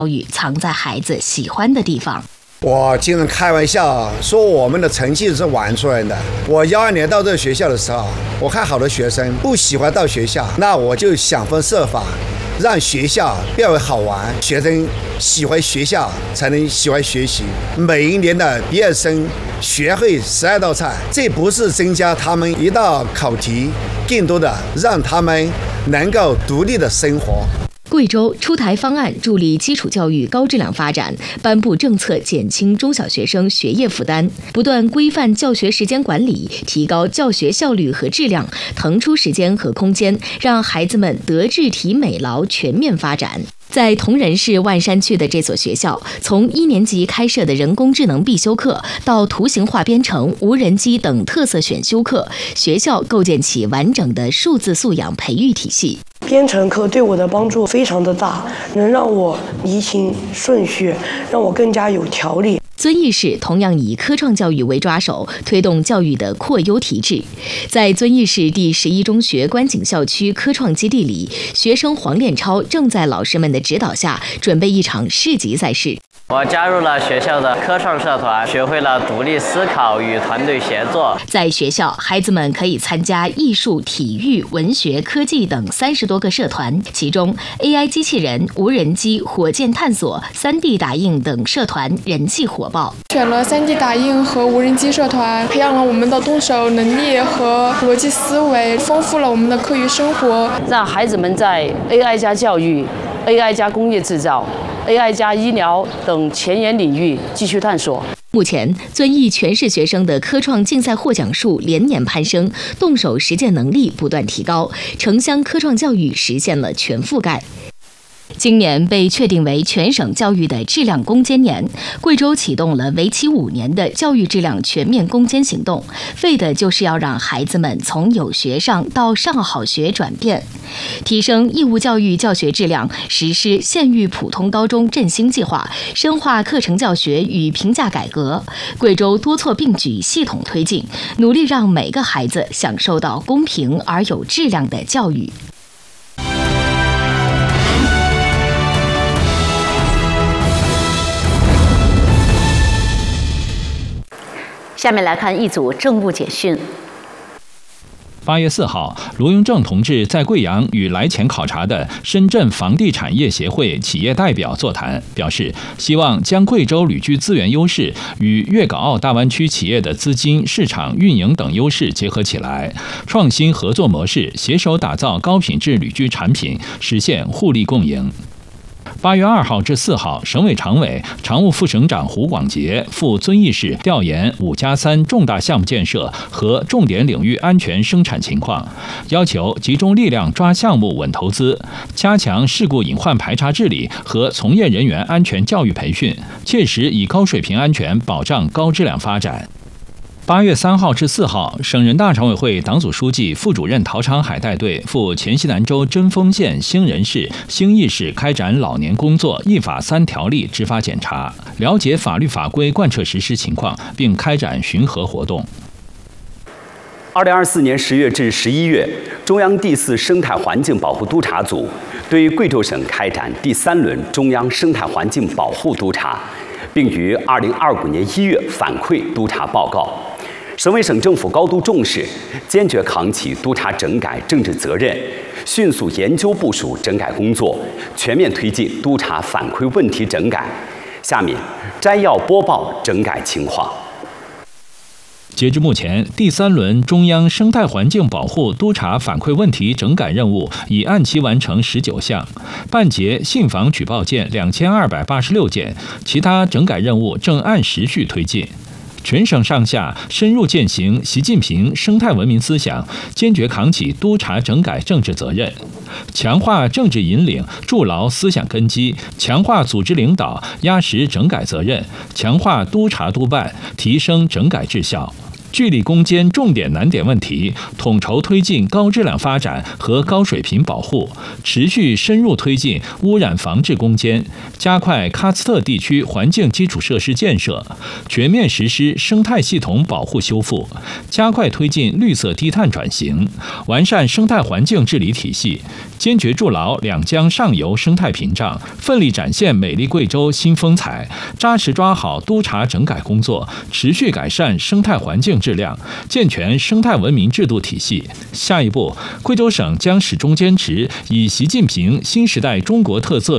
教育藏在孩子喜欢的地方。 我经常开玩笑说我们的成绩是玩出来的。我12年到这个学校的时候，我看好多学生不喜欢到学校，那我就想方设法让学校变为好玩，学生喜欢学校才能喜欢学习。每一年的毕业生学会12道菜，这不是增加他们一道考题，更多的让他们能够独立的生活。 贵州出台方案，助力基础教育高质量发展，颁布政策减轻中小学生学业负担，不断规范教学时间管理，提高教学效率和质量，腾出时间和空间，让孩子们德智体美劳全面发展。在铜仁市万山区的这所学校，从1年级开设的人工智能必修课到图形化编程、无人机等特色选修课，学校构建起完整的数字素养培育体系。 编程课对我的帮助非常的大，能让我理清顺序，让我更加有条理。 遵义市同样以科创教育为抓手，推动教育的扩优提质。在遵义市第11中学观景校区科创基地里，学生黄练超正在老师们的指导下准备一场市级赛事。 我加入了学校的科创社团，学会了独立思考与团队协作。 在学校，孩子们可以参加艺术、体育、文学、科技等30多个社团，其中 AI 机器人、无人机、火箭探索、3D 打印等社团人气火爆。 选了3D 打印和无人机社团，培养了我们的动手能力和逻辑思维，丰富了我们的课余生活， 让孩子们在 AI 加教育、AI 加工业制造、AI 加医疗等前沿领域继续探索。 目前，遵义全市学生的科创竞赛获奖数连年攀升，动手实践能力不断提高，城乡科创教育实现了全覆盖。今年被确定为全省教育的质量攻坚年，贵州启动了为期5年的教育质量全面攻坚行动，为的就是要让孩子们从有学上到上好学转变，提升义务教育教学质量，实施县域普通高中振兴计划，深化课程教学与评价改革。贵州多措并举，系统推进，努力让每个孩子享受到公平而有质量的教育。 下面来看一组政务简讯。 8月4号，卢永正同志在贵阳与来前考察的深圳房地产业协会企业代表座谈，表示希望将贵州旅居资源优势与粤港澳大湾区企业的资金、市场运营等优势结合起来，创新合作模式，携手打造高品质旅居产品，实现互利共赢。8月2号至4号，省委常委、常务副省长胡广杰赴遵义市调研5+3重大项目建设和重点领域安全生产情况，要求集中力量抓项目稳投资，加强事故隐患排查治理和从业人员安全教育培训，切实以高水平安全保障高质量发展。8月3号至4号，省人大常委会党组书记、副主任陶长海带队赴黔西南州贞丰县兴仁市、兴义市开展老年工作一法3条例执法检查，了解法律法规贯彻实施情况，并开展巡河活动。 2024年10月至11月，中央第4生态环境保护督察组对贵州省开展第3轮中央生态环境保护督查，并于2025年1月反馈督查报告。省委省政府高度重视，坚决扛起督查整改政治责任，迅速研究部署整改工作，全面推进督查反馈问题整改。下面摘要播报整改情况。 截至目前，第3轮中央生态环境保护督查反馈问题整改任务已按期完成19项，办结信访举报件2286件，其他整改任务正按时序推进。全省上下深入践行习近平生态文明思想，坚决扛起督查整改政治责任，强化政治引领，筑牢思想根基，强化组织领导，压实整改责任，强化督查督办，提升整改质效。 据理攻坚重点难点问题，统筹推进高质量发展和高水平保护，持续深入推进污染防治攻坚，加快喀斯特地区环境基础设施建设，全面实施生态系统保护修复，加快推进绿色低碳转型，完善生态环境治理体系，坚决筑牢两江上游生态屏障，奋力展现美丽贵州新风采，扎实抓好督查整改工作，持续改善生态环境质量，健全生态文明制度体系。下一步，贵州省将始终坚持以习近平新时代中国特色